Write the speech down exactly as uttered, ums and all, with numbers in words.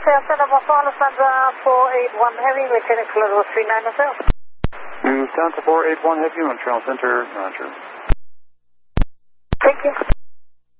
Trail Center, Buffalo, Lufthansa four eight one Heavy, mechanical level three nine zero. Lufthansa four eight one Heavy on Trail Center, roger. Thank you.